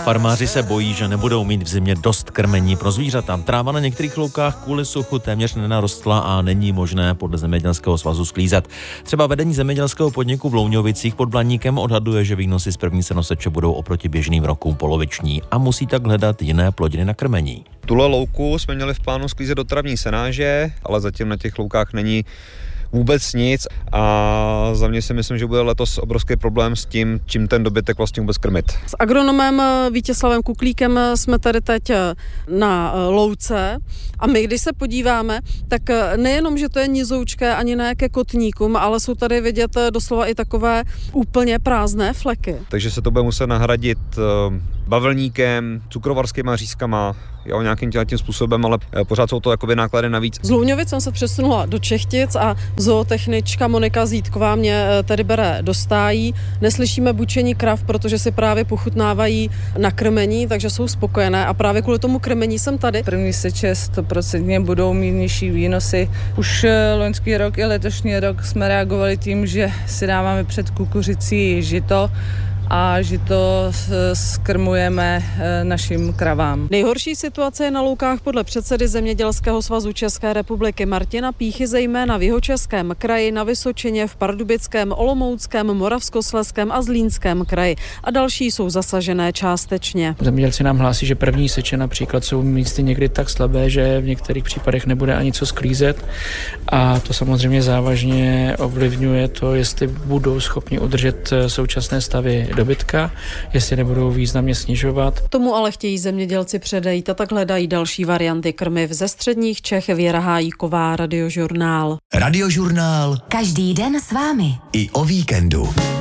Farmáři se bojí, že nebudou mít v zimě dost krmení pro zvířata. Tráva na některých loukách kvůli suchu téměř nenarostla a není možné podle Zemědělského svazu sklízet. Třeba vedení zemědělského podniku v Louňovicích pod Blaníkem odhaduje, že výnosy z první senoseče budou oproti běžným rokům poloviční a musí tak hledat jiné plodiny na krmení. Tuhle louku jsme měli v plánu sklízet do travní senáže, ale zatím na těch loukách není vůbec nic a za mě si myslím, že bude letos obrovský problém s tím, čím ten dobytek vlastně vůbec krmit. S agronomem Vítězslavem Kuklíkem jsme tady teď na louce a my, když se podíváme, tak nejenom, že to je nizoučké ani ne ke kotníkům, ale jsou tady vidět doslova i takové úplně prázdné fleky. Takže se to bude muset nahradit bavlníkem, cukrovarskýma řízkama, jo, nějakým tím způsobem, ale pořád jsou to jakoby náklady navíc. Z Louňovic jsem se přesunula do Čechtic a zootechnička Monika Zítková mě tady bere do stájí. Neslyšíme bučení krav, protože si právě pochutnávají na krmení, takže jsou spokojené a právě kvůli tomu krmení jsem tady. První seče 100% budou mít nižší výnosy. Už loňský rok i letošní rok jsme reagovali tím, že si dáváme před kukuřicí žito a žito skrmujeme našim kravám. Nejhorší situace je na loukách podle předsedy Zemědělského svazu České republiky Martina Píchy, zejména v Jihočeském kraji, na Vysočině, v Pardubickém, Olomouckém, Moravskoslezském a Zlínském kraji. A další jsou zasažené částečně. Zemědělci nám hlásí, že první seče například jsou místy někdy tak slabé, že v některých případech nebude ani co sklízet a to samozřejmě závažně ovlivňuje to, jestli budou schopni udržet současné stavy dobytka, jestli nebudou významně snižovat. Tomu ale chtějí zemědělci předejít a tak hledají další varianty krmiv. Ze středních Čech Věra Hájíková, Radiožurnál. Radiožurnál. Každý den s vámi. I o víkendu.